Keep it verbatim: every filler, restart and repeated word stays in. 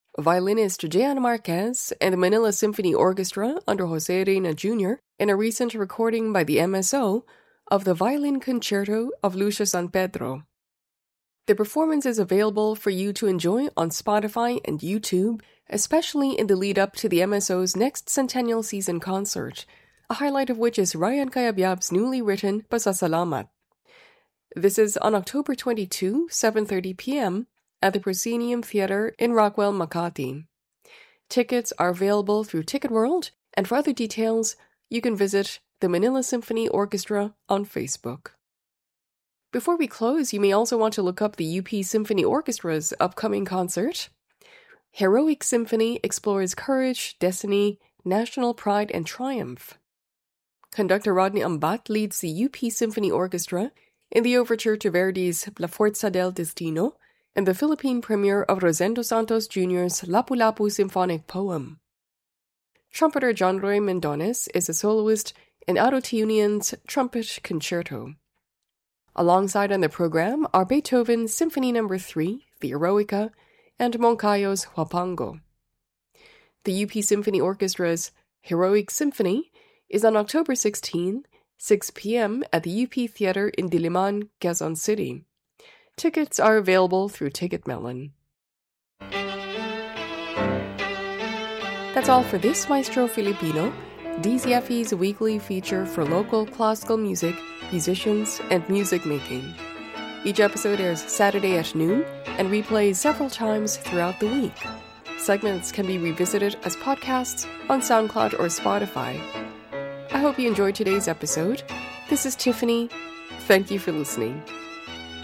Violinist Jean Marquez and the Manila Symphony Orchestra under Jose Reyna Junior in a recent recording by the M S O of the Violin Concerto of Lucio San Pedro. The performance is available for you to enjoy on Spotify and YouTube, especially in the lead-up to the M S O's next Centennial Season concert, a highlight of which is Ryan Cayabyab's newly written Pasasalamat. This is on October twenty-second, seven thirty p.m. at the Proscenium Theater in Rockwell, Makati. Tickets are available through Ticket World, and for other details, you can visit the Manila Symphony Orchestra on Facebook. Before we close, you may also want to look up the U P Symphony Orchestra's upcoming concert. Heroic Symphony explores courage, destiny, national pride, and triumph. Conductor Rodney Ambat leads the U P Symphony Orchestra in the overture to Verdi's La Forza del Destino and the Philippine premiere of Rosendo Santos Junior's Lapu-Lapu Symphonic Poem. Trumpeter John Roy Mendones is a soloist in Arotunian's Trumpet Concerto. Alongside on the program are Beethoven's Symphony Number three, the Eroica, and Moncayo's Huapango. The U P Symphony Orchestra's Heroic Symphony is on October sixteenth, six p.m. at the U P Theater in Diliman, Quezon City. Tickets are available through Ticketmelon. That's all for this Maestro Filipino, D Z F E's weekly feature for local classical music, musicians, and music making. Each episode airs Saturday at noon and replays several times throughout the week. Segments can be revisited as podcasts on SoundCloud or Spotify. I hope you enjoyed today's episode. This is Tiffany. Thank you for listening.